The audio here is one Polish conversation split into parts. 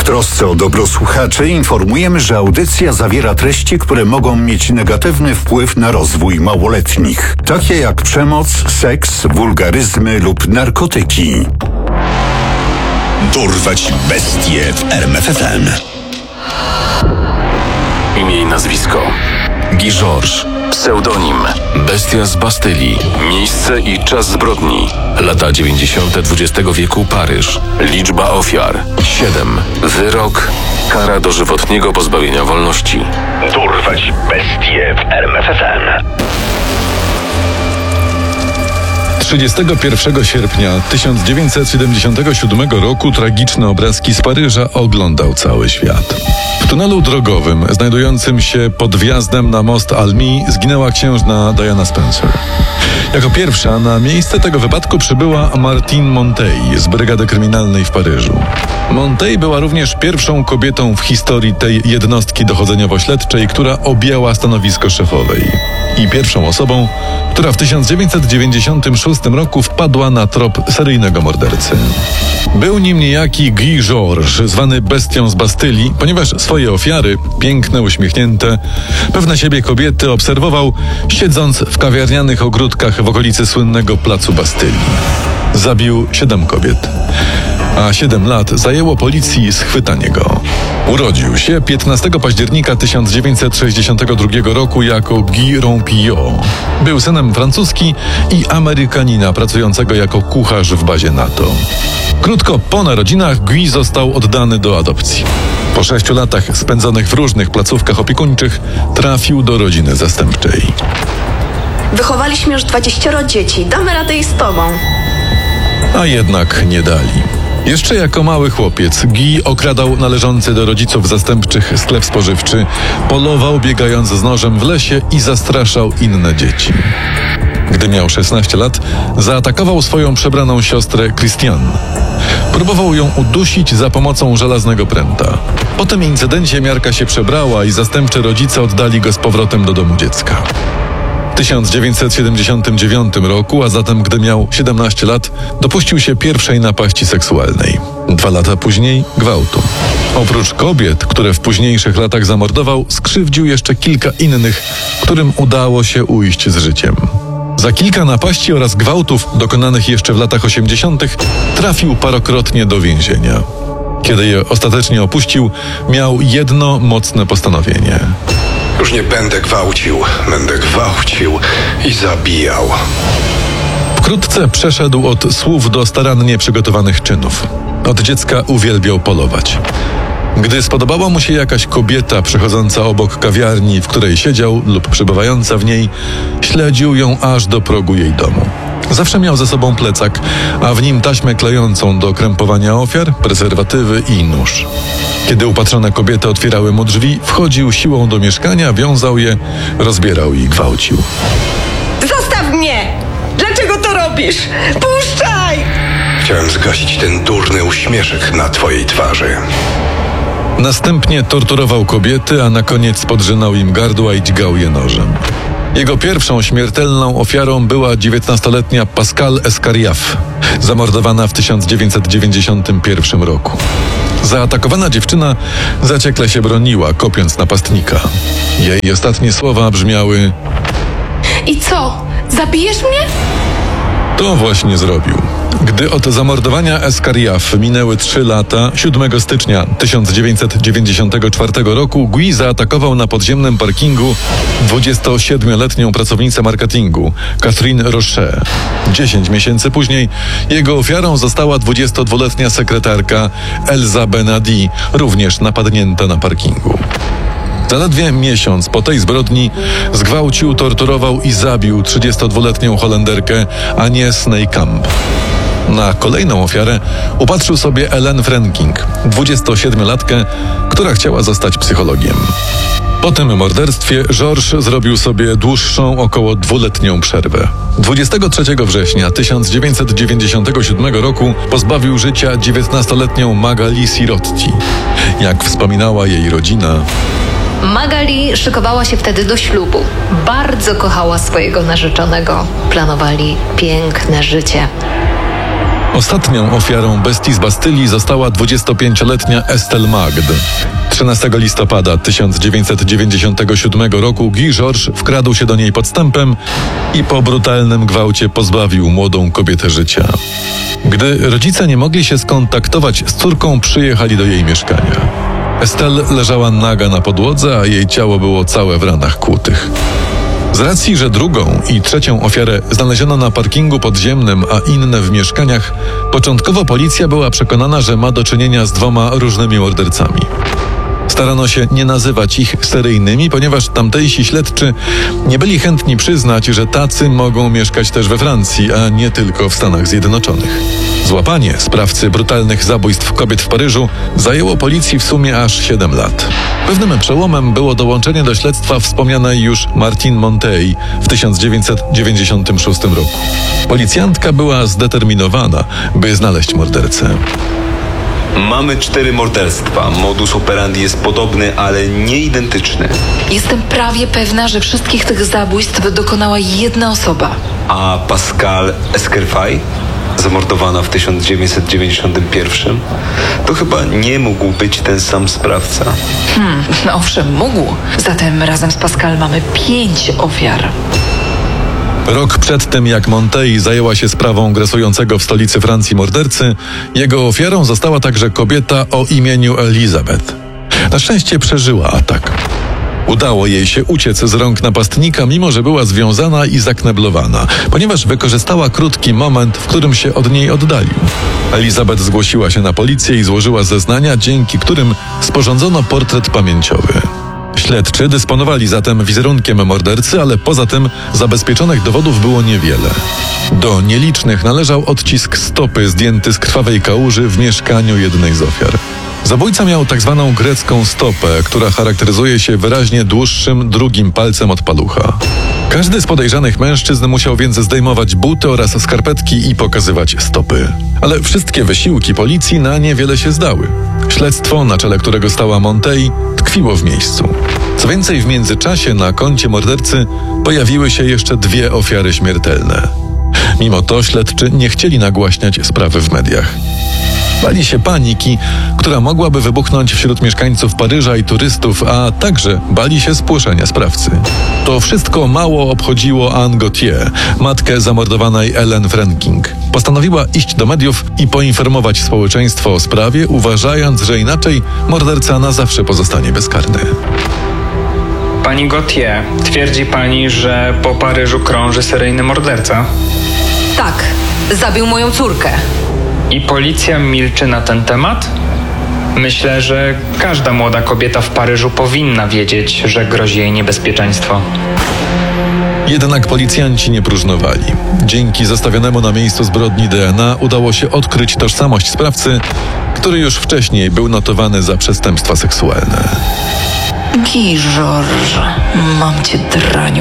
trosce o dobro słuchaczy informujemy, że audycja zawiera treści, które mogą mieć negatywny wpływ na rozwój małoletnich, takie jak przemoc, seks, wulgaryzmy lub narkotyki. Dorwać bestie w RMF FM. Imię i nazwisko: Guy Georges. Pseudonim: Bestia z Bastylii. Miejsce i czas zbrodni: lata 90. XX wieku, Paryż. Liczba ofiar: 7. Wyrok: kara dożywotniego pozbawienia wolności. Dorwać bestie w RMF FM. 31 sierpnia 1977 roku tragiczne obrazki z Paryża oglądał cały świat. W tunelu drogowym znajdującym się pod wjazdem na most Almi zginęła księżna Diana Spencer. Jako pierwsza na miejsce tego wypadku przybyła Martine Montey z brygady kryminalnej w Paryżu. Montey była również pierwszą kobietą w historii tej jednostki dochodzeniowo-śledczej, która objęła stanowisko szefowej. I pierwszą osobą, która w 1996 roku wpadła na trop seryjnego mordercy. Był nim niejaki Guy Georges, zwany bestią z Bastylii, ponieważ swoje ofiary, piękne, uśmiechnięte, pewne siebie kobiety obserwował, siedząc w kawiarnianych ogródkach w okolicy słynnego placu Bastylii. Zabił 7 kobiet, a 7 lat zajęło policji schwytanie go. Urodził się 15 października 1962 roku jako Guy Rompillot. Był synem francuski i Amerykanina pracującego jako kucharz w bazie NATO. Krótko po narodzinach Guy został oddany do adopcji. Po 6 latach spędzonych w różnych placówkach opiekuńczych trafił do rodziny zastępczej. Wychowaliśmy już 20 dzieci. Damy radę i z tobą. A jednak nie dali. Jeszcze jako mały chłopiec Guy okradał należący do rodziców zastępczych sklep spożywczy, polował biegając z nożem w lesie i zastraszał inne dzieci. Gdy miał 16 lat, zaatakował swoją przebraną siostrę Christiane. Próbował ją udusić za pomocą żelaznego pręta. Po tym incydencie miarka się przebrała i zastępczy rodzice oddali go z powrotem do domu dziecka. W 1979 roku, a zatem gdy miał 17 lat, dopuścił się pierwszej napaści seksualnej. 2 lata później gwałtu. Oprócz kobiet, które w późniejszych latach zamordował, skrzywdził jeszcze kilka innych, którym udało się ujść z życiem. Za kilka napaści oraz gwałtów dokonanych jeszcze w latach 80. trafił parokrotnie do więzienia. Kiedy je ostatecznie opuścił, miał jedno mocne postanowienie. Już nie będę gwałcił i zabijał. Wkrótce przeszedł od słów do starannie przygotowanych czynów. Od dziecka uwielbiał polować. Gdy spodobała mu się jakaś kobieta przechodząca obok kawiarni, w której siedział lub przebywająca w niej, śledził ją aż do progu jej domu. Zawsze miał ze sobą plecak, a w nim taśmę klejącą do krępowania ofiar, prezerwatywy i nóż. Kiedy upatrzone kobiety otwierały mu drzwi, wchodził siłą do mieszkania, wiązał je, rozbierał i gwałcił. Zostaw mnie! Dlaczego to robisz? Puszczaj! Chciałem zgasić ten durny uśmieszek na twojej twarzy. Następnie torturował kobiety, a na koniec podrzynał im gardła i dźgał je nożem. Jego pierwszą śmiertelną ofiarą była 19-letnia Pascale Escariaf, zamordowana w 1991 roku. Zaatakowana dziewczyna zaciekle się broniła, kopiąc napastnika. Jej ostatnie słowa brzmiały: I co? Zabijesz mnie? To właśnie zrobił. Gdy od zamordowania Escariaf minęły 3 lata, 7 stycznia 1994 roku Guy zaatakował na podziemnym parkingu 27-letnią pracownicę marketingu, Catherine Rocher. 10 miesięcy później jego ofiarą została 22-letnia sekretarka Elsa Benadi, również napadnięta na parkingu. Zaledwie miesiąc po tej zbrodni zgwałcił, torturował i zabił 32-letnią Holenderkę Anię Sneykamp. Na kolejną ofiarę upatrzył sobie Ellen Frenking, 27-latkę, która chciała zostać psychologiem. Po tym morderstwie Georges zrobił sobie dłuższą, około 2-letnią przerwę. 23 września 1997 roku pozbawił życia 19-letnią Magali Sirotti. Jak wspominała jej rodzina, Magali szykowała się wtedy do ślubu. Bardzo kochała swojego narzeczonego. Planowali piękne życie. Ostatnią ofiarą bestii z Bastylii została 25-letnia Estelle Magd. 13 listopada 1997 roku Guy Georges wkradł się do niej podstępem i po brutalnym gwałcie pozbawił młodą kobietę życia. Gdy rodzice nie mogli się skontaktować z córką, przyjechali do jej mieszkania. Estelle leżała naga na podłodze, a jej ciało było całe w ranach kłutych. Z racji, że drugą i trzecią ofiarę znaleziono na parkingu podziemnym, a inne w mieszkaniach, początkowo policja była przekonana, że ma do czynienia z dwoma różnymi mordercami. Starano się nie nazywać ich seryjnymi, ponieważ tamtejsi śledczy nie byli chętni przyznać, że tacy mogą mieszkać też we Francji, a nie tylko w Stanach Zjednoczonych. Złapanie sprawcy brutalnych zabójstw kobiet w Paryżu zajęło policji w sumie aż 7 lat. Pewnym przełomem było dołączenie do śledztwa wspomnianej już Martine Montey w 1996 roku. Policjantka była zdeterminowana, by znaleźć mordercę. Mamy 4 morderstwa. Modus operandi jest podobny, ale nie identyczny. Jestem prawie pewna, że wszystkich tych zabójstw dokonała jedna osoba. A Pascal Esquerfay, zamordowana w 1991, to chyba nie mógł być ten sam sprawca. Owszem, mógł. Zatem razem z Pascal mamy 5 ofiar. Rok przed tym, jak Montey zajęła się sprawą grasującego w stolicy Francji mordercy, jego ofiarą została także kobieta o imieniu Elizabeth. Na szczęście przeżyła atak. Udało jej się uciec z rąk napastnika, mimo że była związana i zakneblowana, ponieważ wykorzystała krótki moment, w którym się od niej oddalił. Elizabeth zgłosiła się na policję i złożyła zeznania, dzięki którym sporządzono portret pamięciowy. Śledczy dysponowali zatem wizerunkiem mordercy, ale poza tym zabezpieczonych dowodów było niewiele. Do nielicznych należał odcisk stopy zdjęty z krwawej kałuży w mieszkaniu jednej z ofiar. Zabójca miał tak zwaną grecką stopę, która charakteryzuje się wyraźnie dłuższym drugim palcem od palucha. Każdy z podejrzanych mężczyzn musiał więc zdejmować buty oraz skarpetki i pokazywać stopy. Ale wszystkie wysiłki policji na niewiele się zdały. Śledztwo, na czele którego stała Montey, tkwiło w miejscu. Co więcej, w międzyczasie na koncie mordercy pojawiły się jeszcze 2 ofiary śmiertelne. Mimo to śledczy nie chcieli nagłaśniać sprawy w mediach. Bali się paniki, która mogłaby wybuchnąć wśród mieszkańców Paryża i turystów, a także bali się spłoszenia sprawcy. To wszystko mało obchodziło Anne Gauthier, matkę zamordowanej Ellen Frenking. Postanowiła iść do mediów i poinformować społeczeństwo o sprawie, uważając, że inaczej morderca na zawsze pozostanie bezkarny. Pani Gauthier, twierdzi pani, że po Paryżu krąży seryjny morderca? Tak, zabił moją córkę. I policja milczy na ten temat? Myślę, że każda młoda kobieta w Paryżu powinna wiedzieć, że grozi jej niebezpieczeństwo. Jednak policjanci nie próżnowali. Dzięki zostawionemu na miejscu zbrodni DNA udało się odkryć tożsamość sprawcy, który już wcześniej był notowany za przestępstwa seksualne. Guy Georges, mam cię, draniu.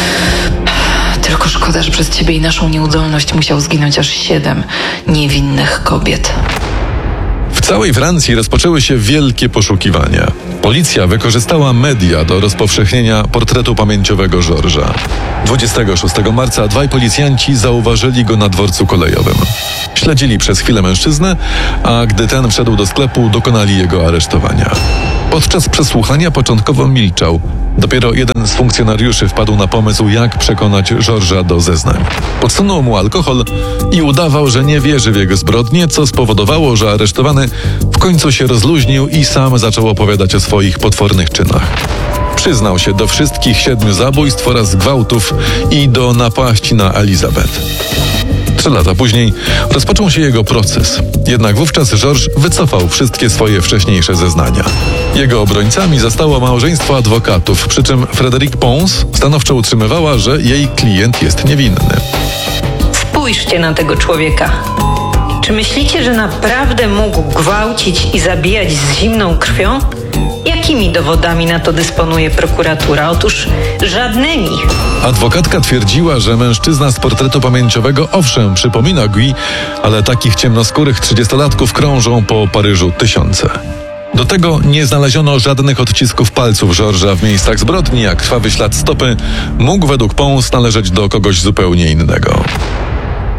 Tylko szkoda, że przez ciebie i naszą nieudolność musiał zginąć aż 7 niewinnych kobiet. W całej Francji rozpoczęły się wielkie poszukiwania. Policja wykorzystała media do rozpowszechnienia portretu pamięciowego Georgesa. 26 marca 2 policjanci zauważyli go na dworcu kolejowym. Śledzili przez chwilę mężczyznę, a gdy ten wszedł do sklepu, dokonali jego aresztowania. Podczas przesłuchania początkowo milczał. Dopiero jeden z funkcjonariuszy wpadł na pomysł, jak przekonać Georgesa do zeznań. Podsunął mu alkohol i udawał, że nie wierzy w jego zbrodnie, co spowodowało, że aresztowany w końcu się rozluźnił i sam zaczął opowiadać o swoich potwornych czynach. Przyznał się do wszystkich 7 zabójstw oraz gwałtów i do napaści na Elizabeth. 3 lata później rozpoczął się jego proces. Jednak wówczas Georges wycofał wszystkie swoje wcześniejsze zeznania. Jego obrońcami zostało małżeństwo adwokatów, przy czym Frédérique Pons stanowczo utrzymywała, że jej klient jest niewinny. Spójrzcie na tego człowieka. Czy myślicie, że naprawdę mógł gwałcić i zabijać z zimną krwią? Jakimi dowodami na to dysponuje prokuratura? Otóż żadnymi. Adwokatka twierdziła, że mężczyzna z portretu pamięciowego owszem przypomina Guy, ale takich ciemnoskórych 30-latków krążą po Paryżu tysiące. Do tego nie znaleziono żadnych odcisków palców Georgesa w miejscach zbrodni, a krwawy ślad stopy mógł według Pons należeć do kogoś zupełnie innego.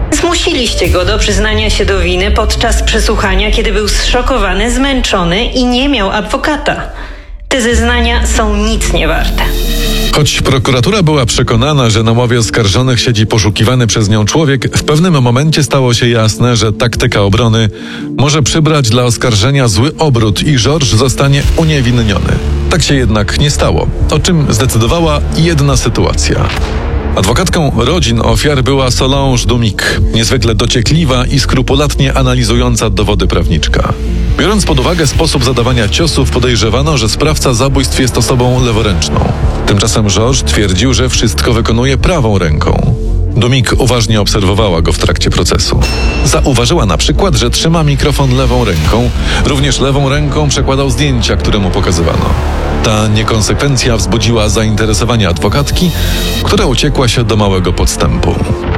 Zmusiliście go do przyznania się do winy podczas przesłuchania, kiedy był zszokowany, zmęczony i nie miał adwokata. Te zeznania są nic nie warte. Choć prokuratura była przekonana, że na ławie oskarżonych siedzi poszukiwany przez nią człowiek, w pewnym momencie stało się jasne, że taktyka obrony może przybrać dla oskarżenia zły obrót i Georges zostanie uniewinniony. Tak się jednak nie stało, o czym zdecydowała jedna sytuacja. Adwokatką rodzin ofiar była Solange Dumic, niezwykle dociekliwa i skrupulatnie analizująca dowody prawniczka. Biorąc pod uwagę sposób zadawania ciosów, podejrzewano, że sprawca zabójstw jest osobą leworęczną. Tymczasem Georges twierdził, że wszystko wykonuje prawą ręką. Dumic uważnie obserwowała go w trakcie procesu. Zauważyła na przykład, że trzyma mikrofon lewą ręką, również lewą ręką przekładał zdjęcia, które mu pokazywano. Ta niekonsekwencja wzbudziła zainteresowanie adwokatki, która uciekła się do małego podstępu.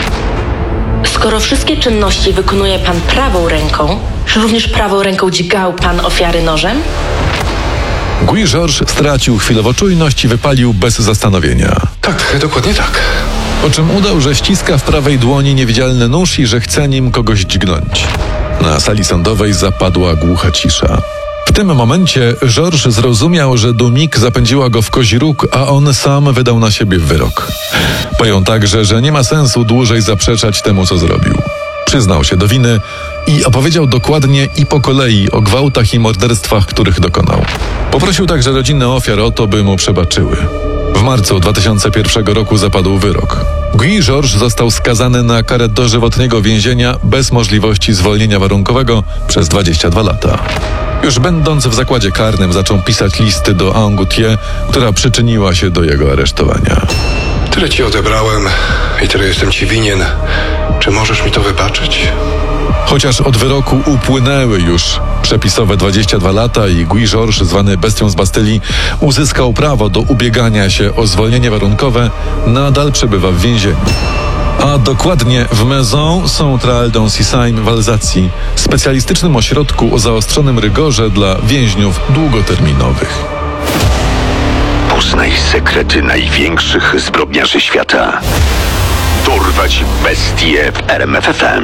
Skoro wszystkie czynności wykonuje pan prawą ręką, czy również prawą ręką dźgał pan ofiary nożem? Guy Georges stracił chwilowo czujność i wypalił bez zastanowienia. Tak, dokładnie tak. Po czym udał, że ściska w prawej dłoni niewidzialny nóż i że chce nim kogoś dźgnąć. Na sali sądowej zapadła głucha cisza. W tym momencie Georges zrozumiał, że Dumic zapędziła go w kozi róg, a on sam wydał na siebie wyrok. Pojął także, że nie ma sensu dłużej zaprzeczać temu, co zrobił. Przyznał się do winy i opowiedział dokładnie i po kolei o gwałtach i morderstwach, których dokonał. Poprosił także rodziny ofiar o to, by mu przebaczyły. W marcu 2001 roku zapadł wyrok. Guy Georges został skazany na karę dożywotniego więzienia bez możliwości zwolnienia warunkowego przez 22 lata. Już będąc w zakładzie karnym zaczął pisać listy do Anne Gauthier, która przyczyniła się do jego aresztowania. Tyle ci odebrałem i tyle jestem ci winien. Czy możesz mi to wybaczyć? Chociaż od wyroku upłynęły już przepisowe 22 lata i Guy Georges, zwany bestią z Bastylii, uzyskał prawo do ubiegania się o zwolnienie warunkowe, nadal przebywa w więzieniu. A dokładnie w Maison Centrale d'Ancisheim w Alzacji, specjalistycznym ośrodku o zaostrzonym rygorze dla więźniów długoterminowych. Poznaj sekrety największych zbrodniarzy świata. Dorwać bestie w RMF FM.